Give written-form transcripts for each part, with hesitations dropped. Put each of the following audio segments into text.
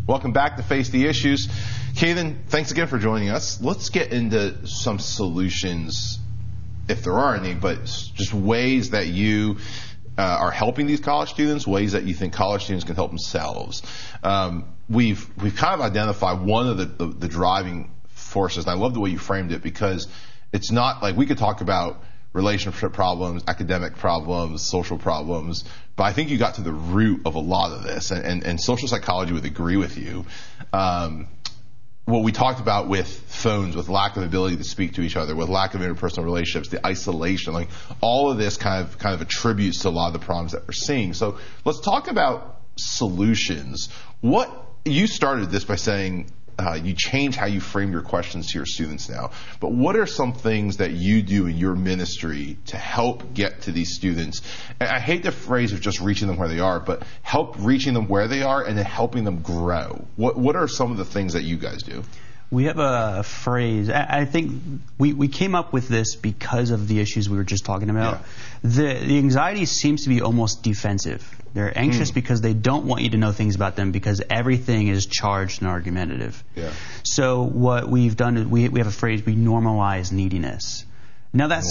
Welcome back to Face the Issues. Caden, thanks again for joining us. Let's get into some solutions, if there are any, but just ways that you are helping these college students, ways that you think college students can help themselves. We've kind of identified one of the driving forces, and I love the way you framed it, because it's not like we could talk about relationship problems, academic problems, social problems, but I think you got to the root of a lot of this, and social psychology would agree with you. What we talked about with phones, with lack of ability to speak to each other, with lack of interpersonal relationships, the isolation, like all of this kind of attributes to a lot of the problems that we're seeing. So let's talk about solutions. You started this by saying you change how you frame your questions to your students now. But what are some things that you do in your ministry to help get to these students? And I hate the phrase of just reaching them where they are, but help reaching them where they are and then helping them grow. What are some of the things that you guys do? We have a phrase. I think we came up with this because of the issues we were just talking about. Yeah. The anxiety seems to be almost defensive. They're anxious because they don't want you to know things about them because everything is charged and argumentative. Yeah. So what we've done is we have a phrase, we normalize neediness. Now that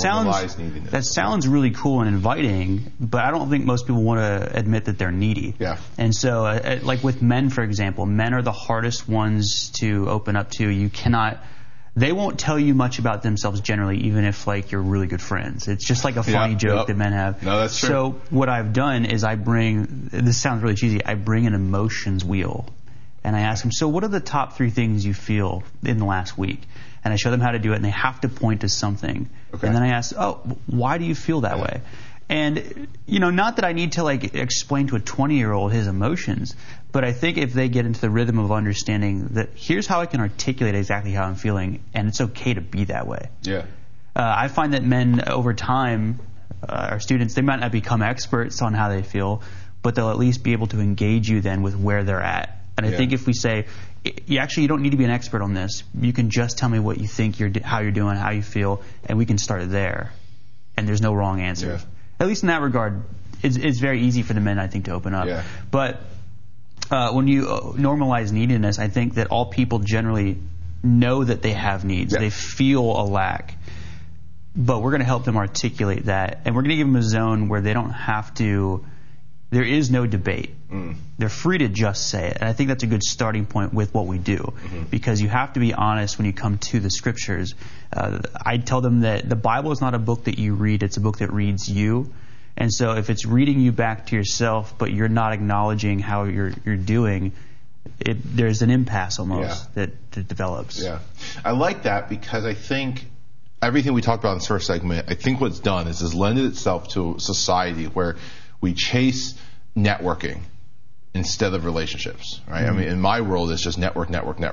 sounds really cool and inviting, but I don't think most people want to admit that they're needy. Yeah. And so like with men, for example, men are the hardest ones to open up to. They won't tell you much about themselves generally, even if like you're really good friends. It's just like a funny joke that men have. No, that's true. So what I've done is this sounds really cheesy, I bring an emotions wheel. And I ask them, so what are the top 3 things you feel in the last week? And I show them how to do it, and they have to point to something. Okay. And then I ask, why do you feel that way? And, not that I need to like explain to a 20-year-old his emotions, but I think if they get into the rhythm of understanding that here's how I can articulate exactly how I'm feeling, and it's okay to be that way. Yeah. I find that men over time, our students, they might not become experts on how they feel, but they'll at least be able to engage you then with where they're at. And I think if we say, you don't need to be an expert on this. You can just tell me what you think, how you're doing, how you feel, and we can start there. And there's no wrong answer. Yeah. At least in that regard, it's very easy for the men, I think, to open up. Yeah. But when you normalize neediness, I think that all people generally know that they have needs. Yeah. They feel a lack. But we're going to help them articulate that. And we're going to give them a zone where they don't have to... There is no debate. They're free to just say it. And I think that's a good starting point with what we do, because you have to be honest when you come to the scriptures. I tell them that the Bible is not a book that you read, it's a book that reads you. And so if it's reading you back to yourself, but you're not acknowledging how you're doing, there's an impasse almost that develops. Yeah, I like that, because I think everything we talked about in the first segment, I think what's done is lended itself to a society where we chase networking instead of relationships, right? I mean, in my world, it's just network.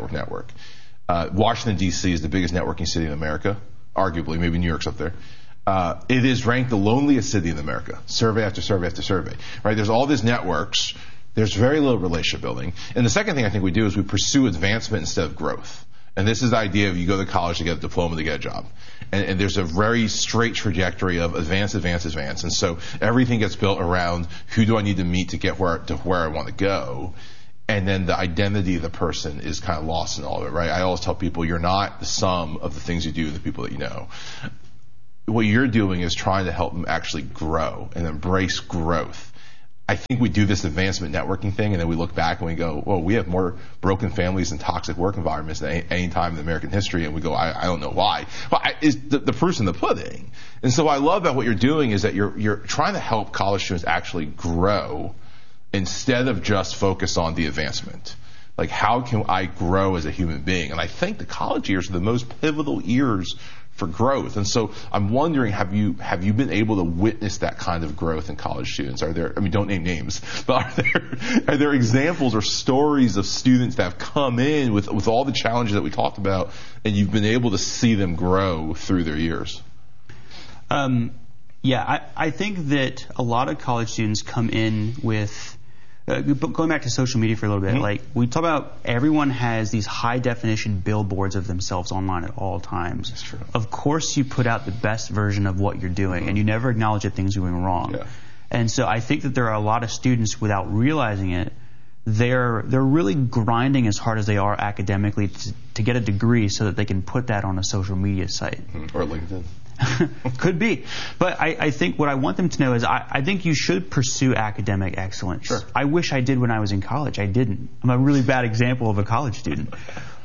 Washington, D.C. is the biggest networking city in America, arguably. Maybe New York's up there. It is ranked the loneliest city in America, survey after survey after survey, right? There's all these networks. There's very little relationship building. And the second thing I think we do is we pursue advancement instead of growth. And this is the idea of you go to college to get a diploma to get a job. And there's a very straight trajectory of advance. And so everything gets built around who do I need to meet to get where I want to go. And then the identity of the person is kind of lost in all of it, right? I always tell people you're not the sum of the things you do with the people that you know. What you're doing is trying to help them actually grow and embrace growth. I think we do this advancement networking thing, and then we look back and we go, well, we have more broken families and toxic work environments than any time in American history, and we go, I don't know why. Well, the proof's in the pudding. And so what I love about what you're doing is that you're trying to help college students actually grow instead of just focus on the advancement. Like, how can I grow as a human being? And I think the college years are the most pivotal years for growth. And so I'm wondering, have you been able to witness that kind of growth in college students? Don't name names, but are there examples or stories of students that have come in with all the challenges that we talked about, and you've been able to see them grow through their years? I think that a lot of college students come in with going back to social media for a little bit, like we talk about, everyone has these high definition billboards of themselves online at all times. That's true. Of course you put out the best version of what you're doing, and you never acknowledge that things are going wrong. Yeah. And so I think that there are a lot of students, without realizing it, they're really grinding as hard as they are academically to get a degree so that they can put that on a social media site. Or LinkedIn. Could be. But I think what I want them to know is I think you should pursue academic excellence. Sure. I wish I did when I was in college. I didn't. I'm a really bad example of a college student.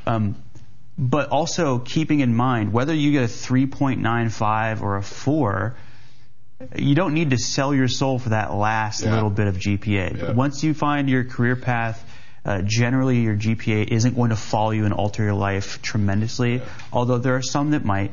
But also keeping in mind, whether you get a 3.95 or a 4, you don't need to sell your soul for that last little bit of GPA. Yeah. Once you find your career path, generally your GPA isn't going to follow you and alter your life tremendously, although there are some that might.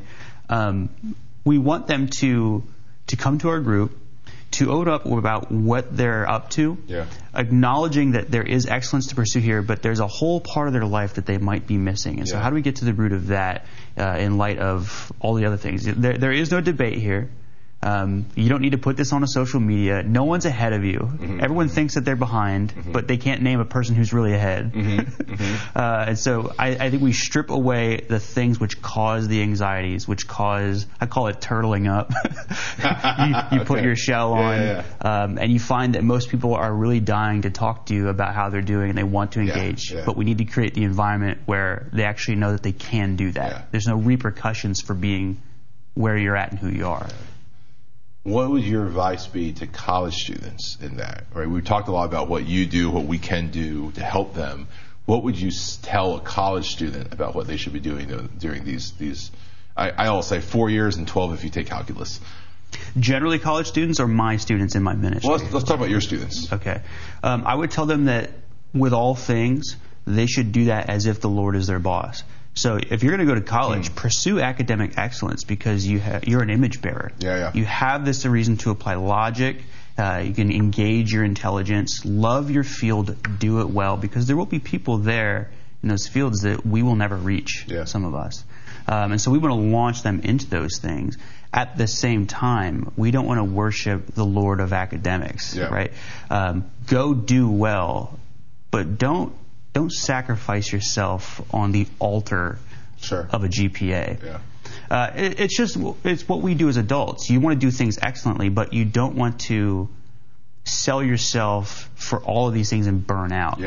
We want them to come to our group, to open up about what they're up to, acknowledging that there is excellence to pursue here, but there's a whole part of their life that they might be missing. And so how do we get to the root of that in light of all the other things? There is no debate here. You don't need to put this on a social media. No one's ahead of you. Everyone thinks that they're behind, but they can't name a person who's really ahead. And so I think we strip away the things which cause the anxieties, which cause, I call it turtling up. You put your shell on, and you find that most people are really dying to talk to you about how they're doing and they want to engage. But we need to create the environment where they actually know that they can do that. There's no repercussions for being where you're at and who you are. What would your advice be to college students in that? Right, we've talked a lot about what you do, what we can do to help them. What would you tell a college student about what they should be doing during these? I'll say 4 years and 12 if you take calculus. Generally, college students or my students in my ministry? Well, let's talk about your students. Okay. I would tell them that with all things, they should do that as if the Lord is their boss. So if you're going to go to college, pursue academic excellence because you're an image bearer. You have this a reason to apply logic. You can engage your intelligence. Love your field. Do it well because there will be people there in those fields that we will never reach, some of us. And so we want to launch them into those things. At the same time, we don't want to worship the Lord of academics, right? Go do well, but don't sacrifice yourself on the altar of a GPA. It's what we do as adults. You want to do things excellently, but you don't want to sell yourself for all of these things and burn out.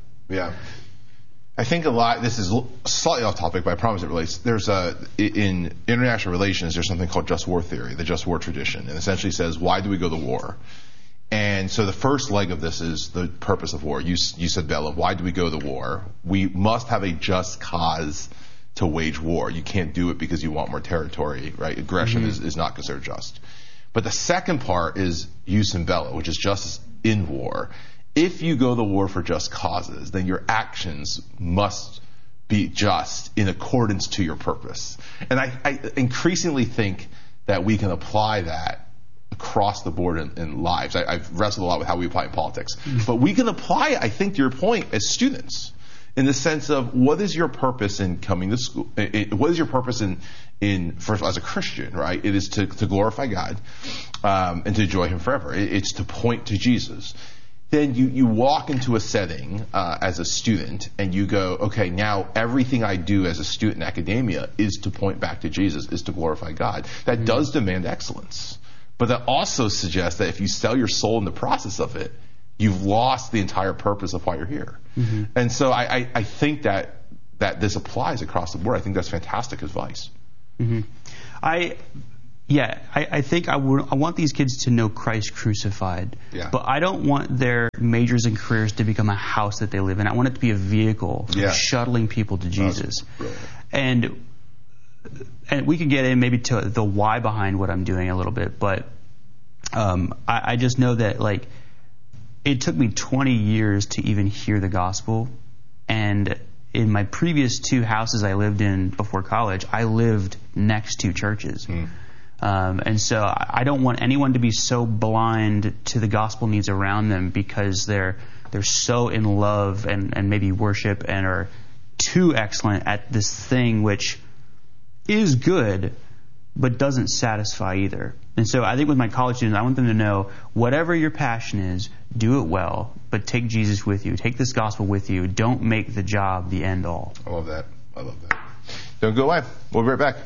I think a lot, this is slightly off topic, but I promise it relates. There's in international relations, there's something called just war theory, the just war tradition, and essentially says, why do we go to war? And so the first leg of this is the purpose of war. You said, Bella, why do we go to war? We must have a just cause to wage war. You can't do it because you want more territory, right? Aggression is not considered just. But the second part is jus in bello, which is justice in war. If you go to war for just causes, then your actions must be just in accordance to your purpose. And I increasingly think that we can apply that across the board in lives. I've wrestled a lot with how we apply it in politics. But we can apply it, I think, to your point, as students, in the sense of what is your purpose in coming to school? What is your purpose as a Christian, right? It is to glorify God and to enjoy Him forever. It's to point to Jesus. Then you walk into a setting as a student and you go, okay, now everything I do as a student in academia is to point back to Jesus, is to glorify God. That does demand excellence. But that also suggests that if you sell your soul in the process of it, you've lost the entire purpose of why you're here. And so I think that this applies across the board. I think that's fantastic advice. I think I want these kids to know Christ crucified. But I don't want their majors and careers to become a house that they live in. I want it to be a vehicle for shuttling people to Jesus. And we could get in maybe to the why behind what I'm doing a little bit, but I just know that it took me 20 years to even hear the gospel. And in my previous 2 houses I lived in before college, I lived next to churches. And so I don't want anyone to be so blind to the gospel needs around them because they're so in love and maybe worship and are too excellent at this thing which is good, but doesn't satisfy either. And so I think with my college students, I want them to know whatever your passion is, do it well, but take Jesus with you. Take this gospel with you. Don't make the job the end all. I love that. Don't go away. We'll be right back.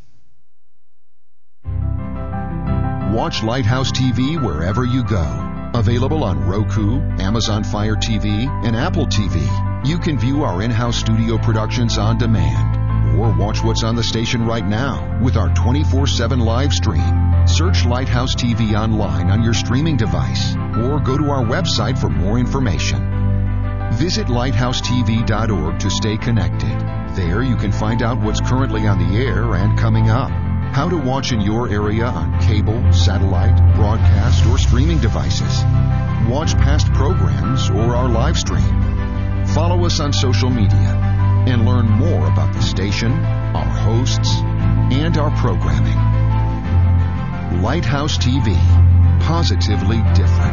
Watch Lighthouse TV wherever you go. Available on Roku, Amazon Fire TV, and Apple TV. You can view our in-house studio productions on demand or watch what's on the station right now with our 24/7 live stream. Search Lighthouse TV online on your streaming device or go to our website for more information. Visit lighthousetv.org to stay connected. There you can find out what's currently on the air and coming up, how to watch in your area on cable, satellite, broadcast, or streaming devices. Watch past programs or our live stream. Follow us on social media and learn more about the station, our hosts, and our programming. Lighthouse TV, positively different.